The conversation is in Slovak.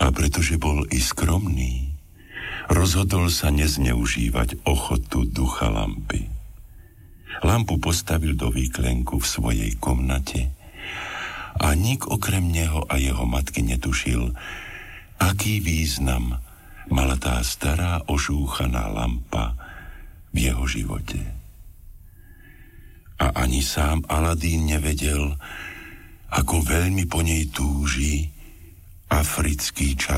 A pretože bol i skromný, rozhodol sa nezneužívať ochotu ducha lampy. Lampu postavil do výklenku v svojej komnate a nik okrem neho a jeho matky netušil, aký význam mala tá stará ožúchaná lampa v jeho živote. A ani sám Aladín nevedel, ako veľmi po nej túži africký čarodej.